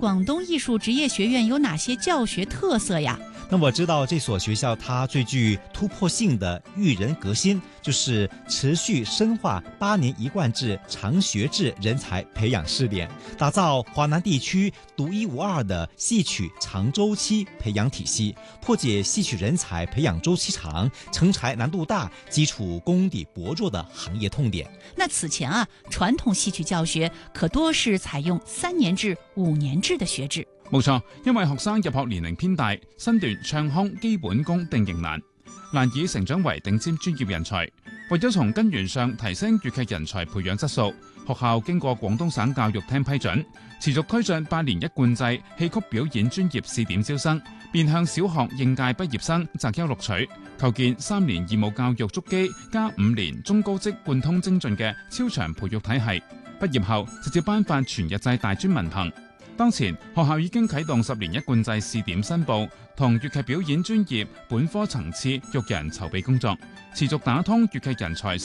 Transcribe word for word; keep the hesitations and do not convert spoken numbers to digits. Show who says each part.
Speaker 1: 廣東藝術職業學院有哪些教學特色呀？
Speaker 2: 那我知道這所學校它最具突破性的育人革新，就是持續深化八年一貫制長學制人才培養試點，打造華南地區獨一無二的戲曲長週期培養體系，破解戲曲人才培養週期長、成才難度大、基礎功底薄弱的行業痛點。
Speaker 1: 那此前啊，傳統戲曲教學可多是採用三年制、五年制的學制。
Speaker 3: 冇錯，因為學生入學年齡偏大，身段唱腔基本功定型難，難以成長為頂尖專業人才。為咗從根源上提升粵劇人才培養質素，學校經過廣東省教育廳批准，持續推進八年一貫制戲曲表演專業試點招生，面向小學應屆畢業生擇優錄取，構建三年義務教育築基加五年中高職貫通精進嘅超長培育體系。畢業後直接頒發全日制大專文憑。當前學校已經啟動十年一貫制試點申報同粵劇表演專業本科層次育人籌備工作，持續打通粵劇人才